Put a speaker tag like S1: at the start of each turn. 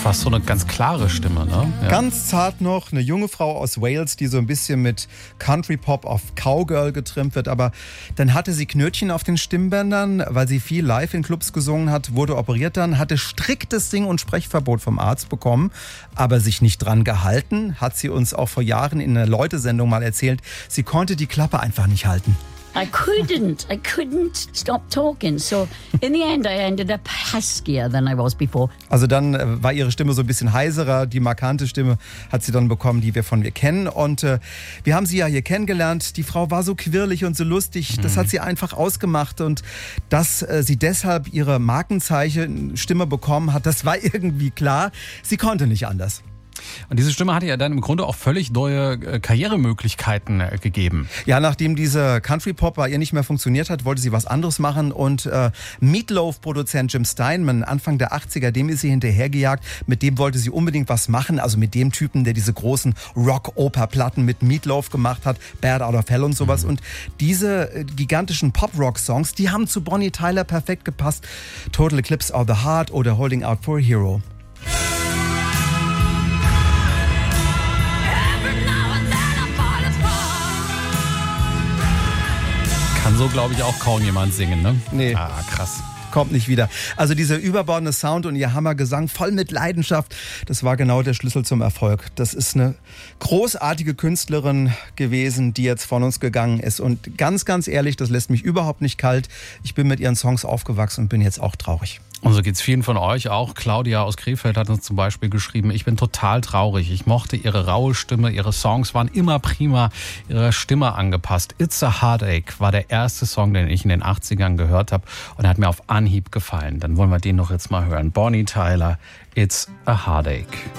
S1: fast so eine ganz klare Stimme, ne? Ja.
S2: Ganz zart noch, eine junge Frau aus Wales, die so ein bisschen mit Country-Pop auf Cowgirl getrimmt wird. Aber dann hatte sie Knötchen auf den Stimmbändern, weil sie viel live in Clubs gesungen hat, wurde operiert dann, hatte striktes Sing- und Sprechverbot vom Arzt bekommen, aber sich nicht dran gehalten, hat sie uns auch vor Jahren in einer Leute-Sendung mal erzählt. Sie konnte die Klappe einfach nicht halten.
S3: I couldn't stop talking. So in the end I ended up huskier than I was before.
S2: Also dann war ihre Stimme so ein bisschen heiserer. Die markante Stimme hat sie dann bekommen, die wir von ihr kennen. Und wir haben sie ja hier kennengelernt. Die Frau war so quirlig und so lustig. Das hat sie einfach ausgemacht. Und dass sie deshalb ihre Markenzeichen Stimme bekommen hat, das war irgendwie klar. Sie konnte nicht anders.
S1: Und diese Stimme hatte ja dann im Grunde auch völlig neue Karrieremöglichkeiten gegeben.
S2: Ja, nachdem diese Country-Pop bei ihr nicht mehr funktioniert hat, wollte sie was anderes machen. Und Meatloaf-Produzent Jim Steinman, Anfang der 80er, dem ist sie hinterhergejagt. Mit dem wollte sie unbedingt was machen. Also mit dem Typen, der diese großen Rock-Oper-Platten mit Meatloaf gemacht hat. Bad Out of Hell und sowas. Und diese gigantischen Pop-Rock-Songs, die haben zu Bonnie Tyler perfekt gepasst. Total Eclipse of the Heart oder Holding Out for a Hero.
S1: Kann so, glaube ich, auch kaum jemand singen, ne?
S2: Nee.
S1: Ah, krass.
S2: Kommt nicht wieder. Also dieser überbordende Sound und ihr Hammergesang voll mit Leidenschaft, das war genau der Schlüssel zum Erfolg. Das ist eine großartige Künstlerin gewesen, die jetzt von uns gegangen ist. Und ganz, ganz ehrlich, das lässt mich überhaupt nicht kalt. Ich bin mit ihren Songs aufgewachsen und bin jetzt auch traurig.
S1: Und so geht's vielen von euch auch. Claudia aus Krefeld hat uns zum Beispiel geschrieben, ich bin total traurig. Ich mochte ihre raue Stimme, ihre Songs waren immer prima, ihre Stimme angepasst. It's a Heartache war der erste Song, den ich in den 80ern gehört habe und hat mir auf Anhieb gefallen. Dann wollen wir den noch jetzt mal hören. Bonnie Tyler, It's a Heartache.